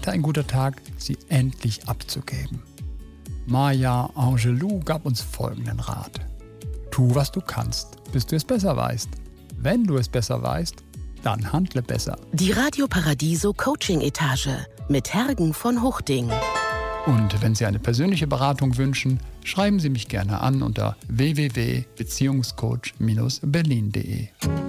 heute ein guter Tag, sie endlich abzugeben. Maya Angelou gab uns folgenden Rat. Tu, was du kannst, bis du es besser weißt. Wenn du es besser weißt, dann handle besser. Die Radio Paradiso Coaching Etage mit Hergen von Huchting. Und wenn Sie eine persönliche Beratung wünschen, schreiben Sie mich gerne an unter www.beziehungscoach-berlin.de.